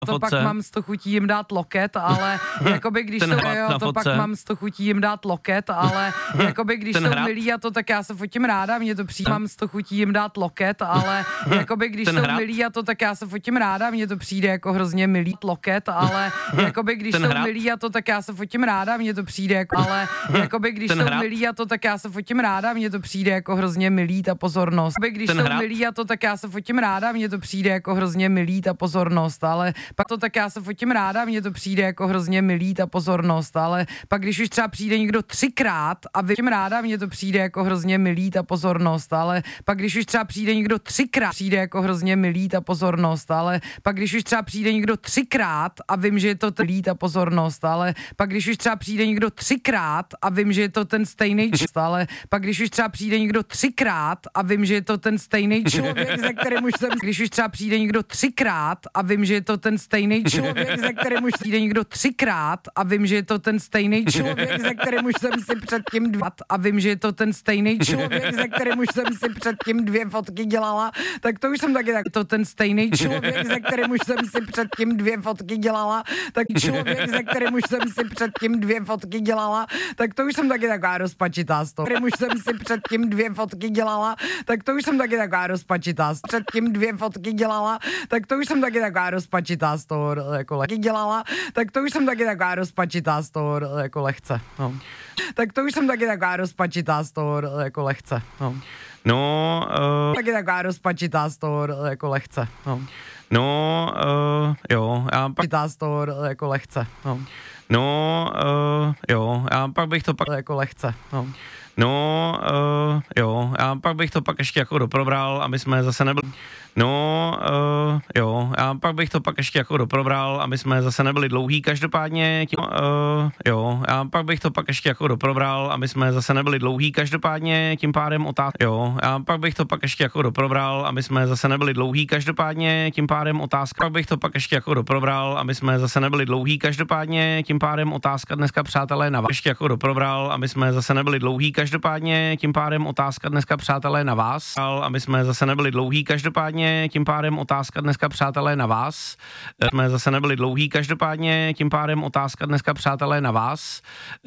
To pak mám 100 chutí jim dát loket, ale jakoby když jsou, to pak mám 100 chutí jim dát loket, ale jakoby když jsou milí a to, tak já se fotím ráda, mě to přijde, mám 100 chutí jim dát loket, ale jakoby když jsou milí a to, tak já se fotím ráda, mně to přijde jako hrozně milý loket, ale jakoby když jsou milí a to, tak já se fotím ráda, mně to přijde jako, ale jakoby když jsou milí a to, tak já se fotím ráda, mně to přijde jako hrozně milý ta pozornost. Když jsou milí a to, tak já se fotím ráda, mně to přijde jako hrozně milý ta pozornost, ale pak to tak já se fotím ráda, mně to přijde jako hrozně milý ta pozornost, ale pak když už třeba přijde někdo 3krát a fotím ráda, mně to přijde jako hrozně milý ta pozornost, ale pak když už třeba přijde někdo 3krát, přijde jako hrozně milý ta pozornost, ale pak když už třeba přijde někdo 3krát a vím, že je to milý ta pozornost, ale pak když už třeba přijde někdo 3krát a vím, že je to ten stejný člověk, ale pak když už třeba přijde někdo 3krát a vím, že je to ten stejný člověk, ze kterým už jsem, když už třeba přijde někdo 3krát a vím, že je to ten stejný člověk, ze kterým už přijde někdo 3krát a vím, že je to ten stejný člověk, ze kterým už jsem si předtím a vím, že je to ten stejný člověk, ze kterým už jsem si předtím 2 fotky dělala, tak to už jsem taky tak to ten stejný člověk, ze kterým už jsem si předtím 2 fotky dělala, tak člověk, ze kterým už jsem si předtím 2 fotky dělala, tak to už jsem taky taková rozpačitá z toho. Kterým už jsem si předtím 2 fotky dělala, tak to už jsem taky taková rozpačitá. Předtím 2 fotky dělala, tak to už jsem taky taková rozpačitá z toho jako lehce dělala, tak to už jsem taky taková rozpačitá z toho jako lehce. No. Tak to už jsem taky taková rozpačitá z toho jako lehce. No. Taky taková rozpačitá z toho jako lehce. Jo, já pak z toho jako lehce. Jo, já pak bych to pak jako lehce. Jo, já pak bych to pak ještě jako doprobral, aby jsme zase nebyli. Jo, já pak bych to pak ještě jako doprobral, aby jsme zase nebyli dlouhý, každopádně jo, já pak bych to pak ještě jako doprobral, aby jsme zase nebyli dlouhý, každopádně tím pádem jo, já pak bych to pak ještě jako doprobral, aby jsme zase nebyli dlouhý, každopádně tím pádem otázka, pak bych to pak ještě jako doprobral, aby jsme zase nebyli dlouhý, každopádně tím pádem otázka dneska, přátelé, na vás ještě jako doprobral, aby jsme zase nebyli dlouhý, každopádně tím pádem otázka dneska, přátelé, na vás, aby jsme zase nebyli dlouhý, každopádně tím pádem otázka dneska, přátelé, na vás. Jsme zase nebyli dlouhý, každopádně tím pádem otázka dneska, přátelé, na vás.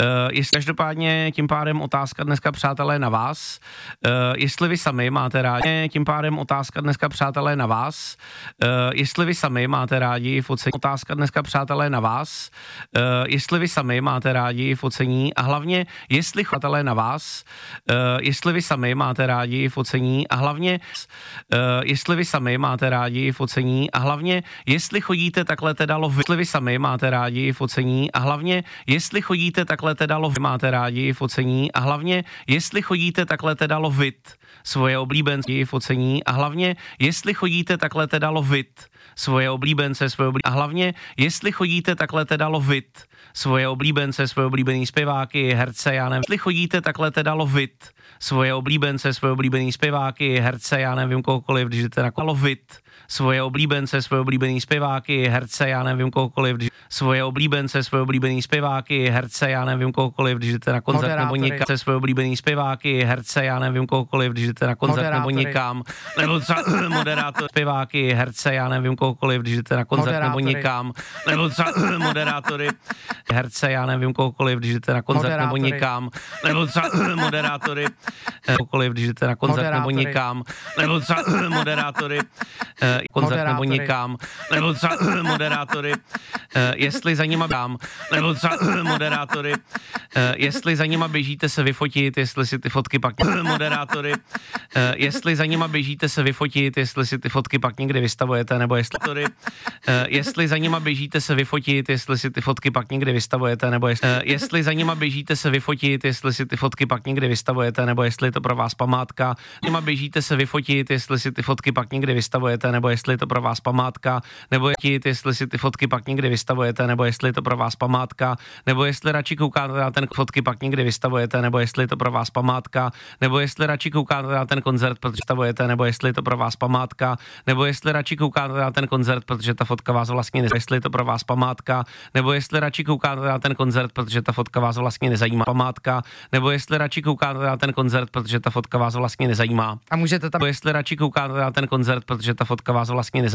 Každopádně tím pádem otázka dneska, přátelé, na vás. Jestli vy sami máte rádi, tím pádem otázka dneska, přátelé, na vás. Jestli vy sami máte rádi v ocení, otázka dneska, přátelé, na vás. Jestli vy sami máte rádi v ocení a hlavně, jestli přátelé, na vás. Jestli vy sami máte rádi v ocení a hlavně, jestli vy sami máte rádi v ocení a hlavně, jestli chodíte takhle teda lovit, jestli vy sami máte rádi v ocení a hlavně, jestli chodíte takhle teda lovit, máte rádi v ocení a hlavně, jestli chodíte takhle teda lovit svoje oblíbence v ocení a hlavně, jestli chodíte takhle teda lovit svoje oblíbence, a hlavně, jestli chodíte takhle teda lovit svoje oblíbence, svoje oblíbený zpěváky, herce, já nevím, jestli chodíte takhle teda lovit svoje oblíbence, svoje oblíbený zpěváky, herce, já nevím kohokoliv, když jdete na lovit svoje oblíbence, svoje oblíbený zpěváky, herce, já nevím kohokoliv, svoje oblíbence, svoje oblíbený zpěváky, herce, já nevím kohokoliv, když jdete na koncert nebo někam, svoje oblíbený zpěváky, herce, já nevím kohokoliv, když jdete na koncert nebo někam, nebo třeba moderátor, zpěváky, herce, já nevím kohokoliv, když jdete na koncert nebo někam, nebo třeba moderátory, herce, já nevím kohokoliv, když jdete na koncert nebo někam, nebo třeba moderátory, kohokoliv, když jdete na koncert nebo někam, nebo třeba moderátory, koncert nebo někam, nebo třeba moderátory, jestli za nima dám, nebo třeba moderátory, jestli za nima běžíte se vyfotit, jestli si ty fotky pak moderátory, jestli za nima běžíte se vyfotit, jestli si ty fotky pak někde vystavujete, nebo jestli za nima běžíte se vyfotit, jestli si ty fotky pak někde vystavujete, nebo jestli za nima běžíte se vyfotit, jestli si ty fotky pak někde vystavujete, nebo jestli je to pro vás památka, nima běžíte se vyfotit, jestli si ty fotky pak někde vystavujete, nebo jestli je to pro vás památka, nebo jestli si ty fotky pak někde vystavujete, nebo jestli je to pro vás památka, nebo jestli radši koukáte na ten fotky pak někde vystavujete, nebo jestli je to pro vás památka, nebo jestli radši koukáte na ten koncert, protože vystavujete, nebo jestli je to pro vás památka, nebo jestli radši koukáte na ten koncert, protože ta fotka vás vlastně nezajímá, jestli je to pro vás památka, nebo jestli radši koukáte na ten koncert, protože ta fotka vás vlastně nezajímá, památka, nebo jestli radši koukáte na ten koncert, protože ta fotka vás vlastně nezajímá. A můžete tam, nebo jestli radši koukáte na ten koncert, protože ta fotka vás vlastně nezajímá.